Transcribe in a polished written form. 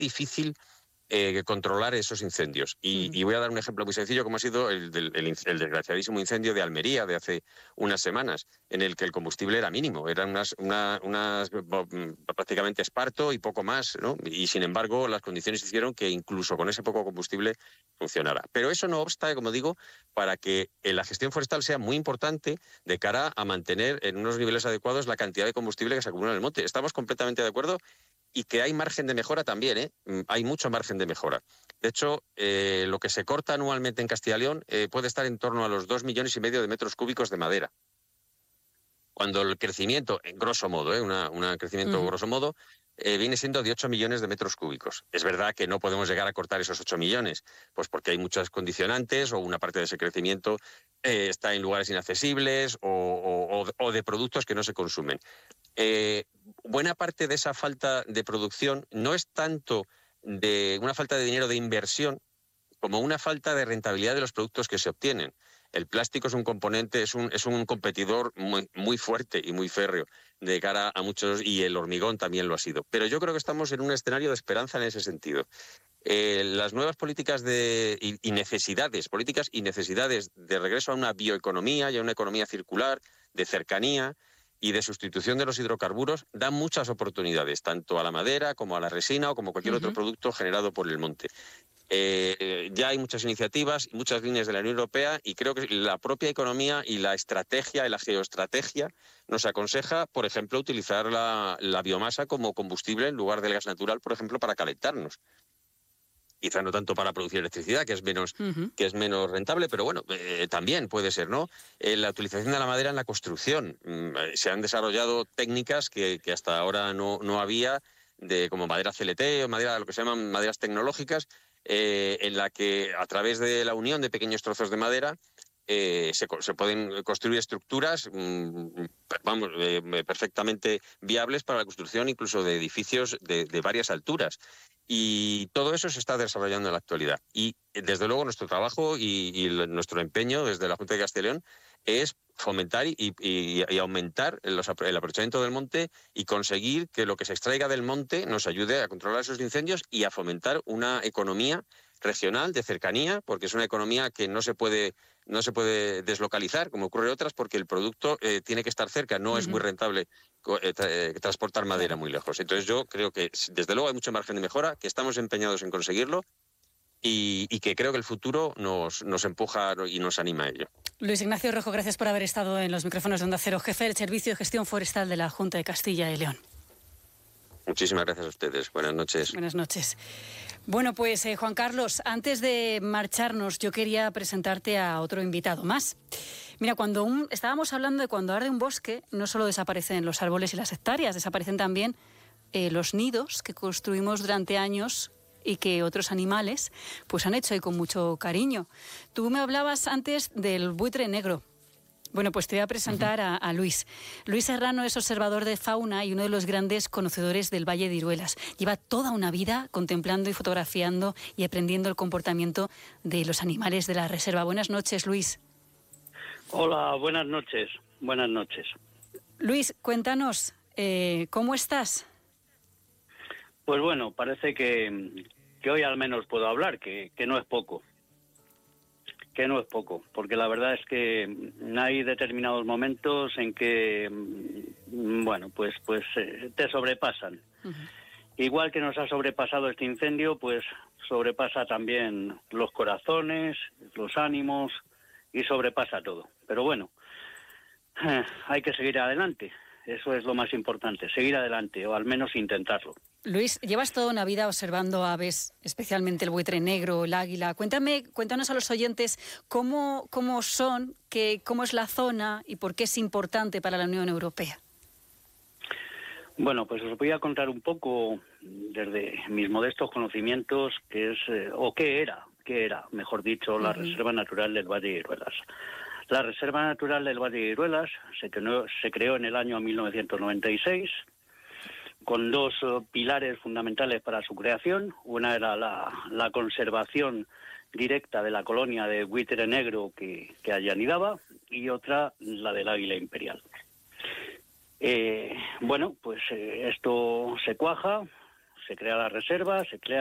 difícil controlar esos incendios. Y voy a dar un ejemplo muy sencillo, como ha sido el desgraciadísimo incendio de Almería de hace unas semanas, en el que el combustible era mínimo, eran unas prácticamente esparto y poco más, ¿no? Y sin embargo, las condiciones hicieron que incluso con ese poco combustible funcionara. Pero eso no obsta, como digo, para que la gestión forestal sea muy importante de cara a mantener en unos niveles adecuados la cantidad de combustible que se acumula en el monte. Estamos completamente de acuerdo. Y que hay margen de mejora también, ¿eh? Hay mucho margen de mejora. De hecho, lo que se corta anualmente en Castilla y León puede estar en torno a los 2,5 millones de metros cúbicos de madera. Cuando el crecimiento, en grosso modo, un crecimiento grosso modo, viene siendo de 8 millones de metros cúbicos. Es verdad que no podemos llegar a cortar esos 8 millones, pues porque hay muchas condicionantes o una parte de ese crecimiento está en lugares inaccesibles o de productos que no se consumen. Buena parte de esa falta de producción no es tanto de una falta de dinero de inversión como una falta de rentabilidad de los productos que se obtienen. El plástico es un componente, es un competidor muy, muy fuerte y muy férreo de cara a muchos, y el hormigón también lo ha sido. Pero yo creo que estamos en un escenario de esperanza en ese sentido. Las nuevas políticas políticas y necesidades de regreso a una bioeconomía y a una economía circular, de cercanía y de sustitución de los hidrocarburos, dan muchas oportunidades, tanto a la madera como a la resina o como cualquier otro producto generado por el monte. Ya hay muchas iniciativas y muchas líneas de la Unión Europea, y creo que la propia economía y la estrategia y la geoestrategia nos aconseja, por ejemplo, utilizar la biomasa como combustible en lugar del gas natural, por ejemplo, para calentarnos. Quizá no tanto para producir electricidad, que es menos rentable, pero bueno, también puede ser, ¿no? La utilización de la madera en la construcción. Se han desarrollado técnicas que hasta ahora no había, como madera CLT o madera, lo que se llaman maderas tecnológicas, en la que a través de la unión de pequeños trozos de madera se pueden construir estructuras perfectamente viables para la construcción incluso de edificios de varias alturas. Y todo eso se está desarrollando en la actualidad. Y desde luego nuestro trabajo y nuestro empeño desde la Junta de Castilla y León es fomentar y aumentar el aprovechamiento del monte y conseguir que lo que se extraiga del monte nos ayude a controlar esos incendios y a fomentar una economía regional de cercanía, porque es una economía que no se puede deslocalizar, como ocurre en otras, porque el producto tiene que estar cerca. No es muy rentable transportar madera muy lejos. Entonces yo creo que desde luego hay mucho margen de mejora, que estamos empeñados en conseguirlo y que creo que el futuro nos empuja y nos anima a ello. Luis Ignacio Rojo, gracias por haber estado en los micrófonos de Onda Cero, jefe del Servicio de Gestión Forestal de la Junta de Castilla y León. Muchísimas gracias a ustedes. Buenas noches. Buenas noches. Bueno, pues Juan Carlos, antes de marcharnos, yo quería presentarte a otro invitado más. Mira, estábamos hablando de cuando arde un bosque, no solo desaparecen los árboles y las hectáreas, desaparecen también los nidos que construimos durante años y que otros animales pues han hecho ahí con mucho cariño. Tú me hablabas antes del buitre negro. Bueno, pues te voy a presentar a Luis. Luis Serrano es observador de fauna y uno de los grandes conocedores del Valle de Iruelas. Lleva toda una vida contemplando y fotografiando y aprendiendo el comportamiento de los animales de la reserva. Buenas noches, Luis. Hola, buenas noches. Buenas noches. Luis, cuéntanos, ¿cómo estás? Pues bueno, parece que hoy al menos puedo hablar, que no es poco. Que no es poco, porque la verdad es que hay determinados momentos en que, bueno, pues te sobrepasan. Igual que nos ha sobrepasado este incendio, pues sobrepasa también los corazones, los ánimos y sobrepasa todo. Pero bueno, hay que seguir adelante. Eso es lo más importante, seguir adelante o al menos intentarlo. Luis, llevas toda una vida observando aves, especialmente el buitre negro, el águila. Cuéntanos a los oyentes cómo son, cómo es la zona y por qué es importante para la Unión Europea. Bueno, pues os voy a contar un poco desde mis modestos conocimientos qué era, mejor dicho, la Reserva Natural del Valle de Iruelas. La Reserva Natural del Valle de Iruelas se creó en el año 1996 con dos pilares fundamentales para su creación. Una era la conservación directa de la colonia de buitre negro que allí anidaba, y otra la del águila imperial. Bueno, pues esto se se crea la reserva, se crea